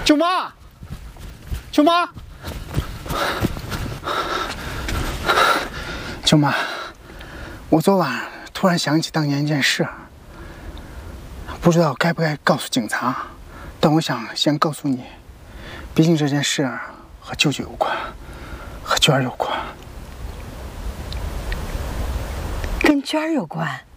舅妈，舅妈，舅妈，我昨晚突然想起当年一件事，不知道该不该告诉警察，但我想先告诉你，毕竟这件事和舅舅有关，和娟儿有关。 跟娟儿有关？